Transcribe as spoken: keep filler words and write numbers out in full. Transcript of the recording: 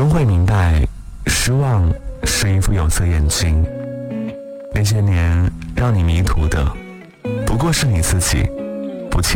终会明白，失望是一副有色眼镜，那些年让你迷途的不过是你自己。